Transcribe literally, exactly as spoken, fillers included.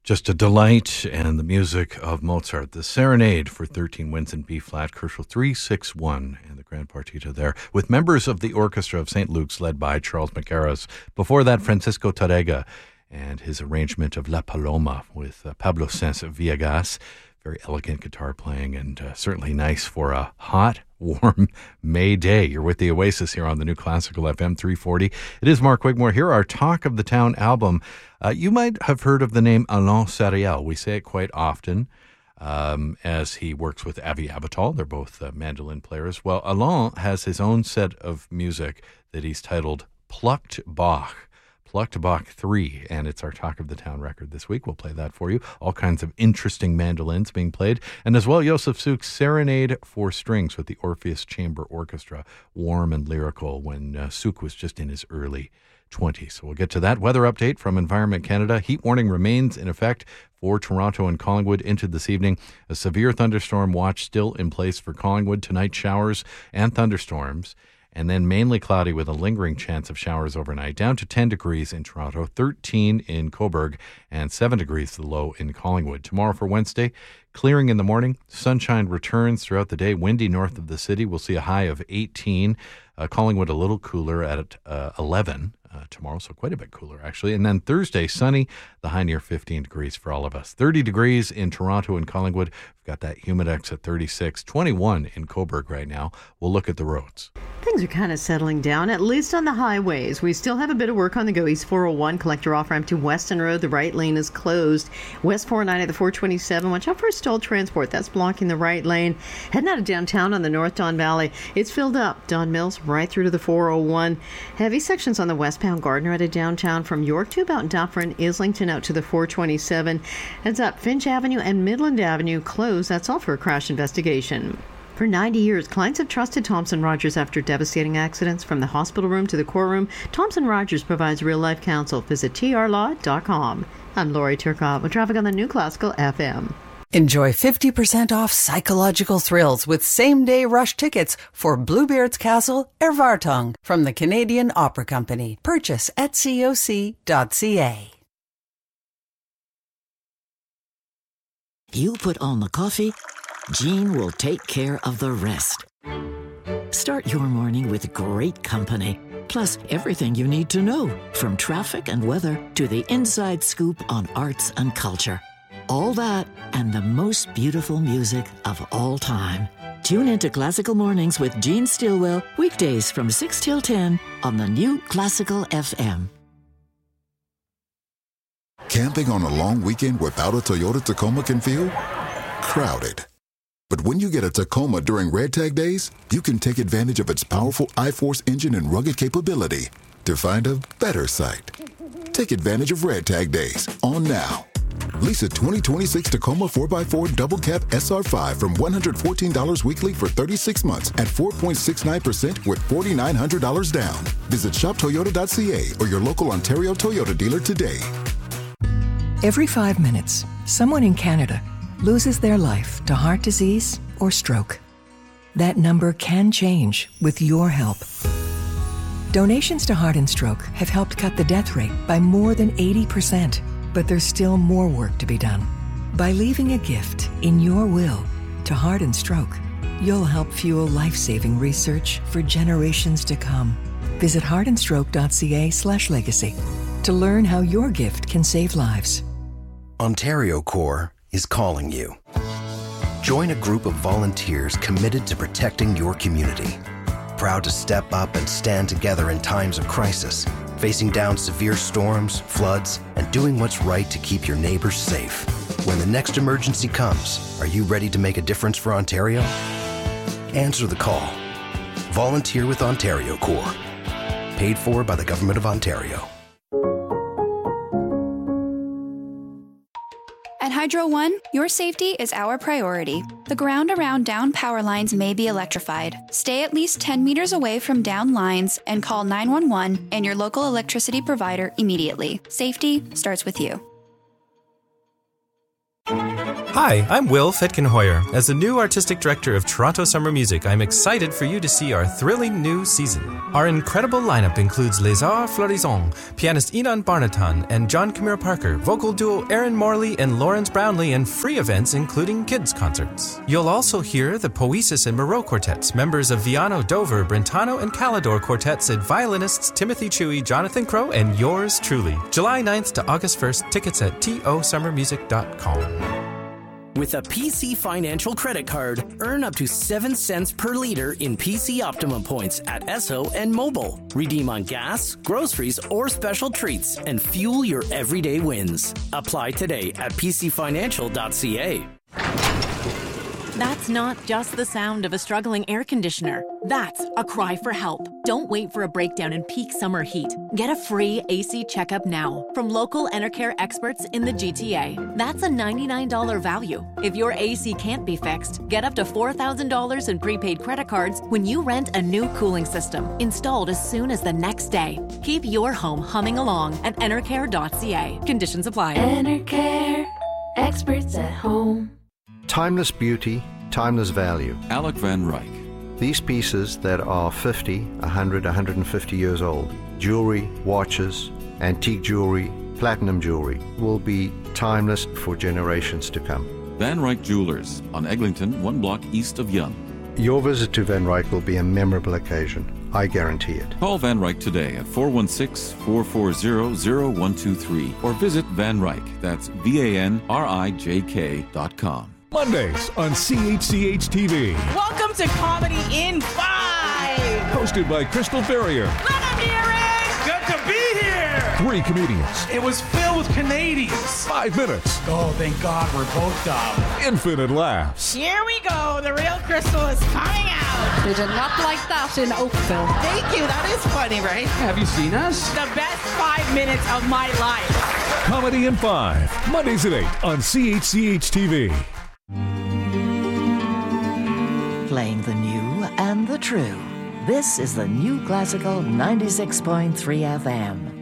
Just a delight, and the music of Mozart, the Serenade for thirteen winds in B-flat, Koszul three six one, and the Grand Partita there, with members of the Orchestra of Saint Luke's led by Charles Macaras. Before that, Francisco Tárrega and his arrangement of La Paloma with uh, Pablo Sáenz-Villegas. Very elegant guitar playing, and uh, certainly nice for a hot, warm May day. You're with the Oasis here on the New Classical F M three forty. It is Mark Wigmore here. Our Talk of the Town album. Uh, you might have heard of the name Alain Sariel. We say it quite often um, as he works with Avi Avital. They're both uh, mandolin players. Well, Alain has his own set of music that he's titled Plucked Bach. Plucked Bach three, and it's our Talk of the Town record this week. We'll play that for you. All kinds of interesting mandolins being played. And as well, Josef Suk's Serenade for Strings with the Orpheus Chamber Orchestra. Warm and lyrical when uh, Suk was just in his early twenties. So we'll get to that. Weather update from Environment Canada. Heat warning remains in effect for Toronto and Collingwood into this evening. A severe thunderstorm watch still in place for Collingwood. Tonight, showers and thunderstorms. And then mainly cloudy with a lingering chance of showers overnight. Down to ten degrees in Toronto, thirteen in Cobourg, and seven degrees the low in Collingwood. Tomorrow for Wednesday, clearing in the morning. Sunshine returns throughout the day. Windy north of the city. We'll see a high of eighteen. Uh, Collingwood a little cooler at uh, eleven uh, tomorrow, so quite a bit cooler actually. And then Thursday, sunny, the high near fifteen degrees for all of us. thirty degrees in Toronto and Collingwood. We've got that humidex at thirty-six, twenty-one in Cobourg right now. We'll look at the roads. Things are kind of settling down, at least on the highways. We still have a bit of work on the go. East four oh one, collector off-ramp to Weston Road. The right lane is closed. West four oh nine at the four twenty-seven. Watch out for stalled transport. That's blocking the right lane. Heading out of downtown on the North Don Valley. It's filled up. Don Mills right through to the four oh one. Heavy sections on the westbound Gardner out of downtown from York to about Dufferin, Islington out to the four twenty-seven. Heads up Finch Avenue and Midland Avenue closed. That's all for a crash investigation. For ninety years, clients have trusted Thompson Rogers after devastating accidents. From the hospital room to the courtroom, Thompson Rogers provides real-life counsel. Visit T R law dot com. I'm Lori Turcotte with traffic on the New Classical F M. Enjoy fifty percent off psychological thrills with same-day rush tickets for Bluebeard's Castle, Ervartong from the Canadian Opera Company. Purchase at C O C dot C A. You put on the coffee, Jean will take care of the rest. Start your morning with great company, plus everything you need to know, from traffic and weather to the inside scoop on arts and culture. All that and the most beautiful music of all time. Tune into Classical Mornings with Jean Stilwell, weekdays from six till ten on the New Classical F M. Camping on a long weekend without a Toyota Tacoma can feel crowded. But when you get a Tacoma during Red Tag Days, you can take advantage of its powerful iForce engine and rugged capability to find a better site. Take advantage of Red Tag Days on now. Lease a twenty twenty-six Tacoma four by four Double Cab S R five from one hundred fourteen dollars weekly for thirty-six months at four point six nine percent with four thousand nine hundred dollars down. Visit shop toyota dot c a or your local Ontario Toyota dealer today. Every five minutes, someone in Canada loses their life to heart disease or stroke. That number can change with your help. Donations to Heart and Stroke have helped cut the death rate by more than eighty percent, but there's still more work to be done. By leaving a gift in your will to Heart and Stroke, you'll help fuel life-saving research for generations to come. Visit heart and stroke dot c a slash legacy to learn how your gift can save lives. Ontario Corps is calling you. Join a group of volunteers committed to protecting your community. Proud to step up and stand together in times of crisis, facing down severe storms, floods, and doing what's right to keep your neighbors safe. When the next emergency comes, are you ready to make a difference for Ontario? Answer the call. Volunteer with Ontario Corps. Paid for by the Government of Ontario. At Hydro One, your safety is our priority. The ground around down power lines may be electrified. Stay at least ten meters away from down lines and call nine one one and your local electricity provider immediately. Safety starts with you. Hi, I'm Will Fitkin-Hoyer. As the new artistic director of Toronto Summer Music, I'm excited for you to see our thrilling new season. Our incredible lineup includes Les Arts Florissants, pianist Inan Barnatan and John Camille Parker, vocal duo Aaron Morley and Lawrence Brownlee, and free events including kids' concerts. You'll also hear the Poesis and Moreau Quartets, members of Viano, Dover, Brentano, and Calidor Quartets, and violinists Timothy Chewy, Jonathan Crow, and yours truly. July ninth to August first, tickets at t o summer music dot com. With a P C Financial credit card, earn up to seven cents per liter in P C Optimum points at Esso and Mobile. Redeem on gas, groceries, or special treats and fuel your everyday wins. Apply today at p c financial dot c a. That's not just the sound of a struggling air conditioner. That's a cry for help. Don't wait for a breakdown in peak summer heat. Get a free A C checkup now from local Enercare experts in the G T A. That's a ninety-nine dollars value. If your A C can't be fixed, get up to four thousand dollars in prepaid credit cards when you rent a new cooling system, installed as soon as the next day. Keep your home humming along at enercare dot c a. Conditions apply. Enercare, experts at home. Timeless beauty, timeless value. Alec Van Ryk. These pieces that are fifty, one hundred, one hundred fifty years old, jewelry, watches, antique jewelry, platinum jewelry, will be timeless for generations to come. Van Ryk Jewelers on Eglinton, one block east of Yonge. Your visit to Van Ryk will be a memorable occasion. I guarantee it. Call Van Ryk today at four one six, four four zero, zero one two three or visit Van Ryk. That's V A N R I J K dot com. Mondays on C H C H T V. Welcome to Comedy in Five. Hosted by Crystal Ferrier. Let them hear it. Good to be here. Three comedians. It was filled with Canadians. Five minutes. Oh, thank God we're both dumb. Infinite laughs. Here we go. The real Crystal is coming out. They did not like that in Oakville. Thank you. That is funny, right? Have you seen us? The best five minutes of my life. Comedy in Five. Mondays at eight on C H C H T V. Playing the new and the true. This is the New Classical ninety-six point three F M.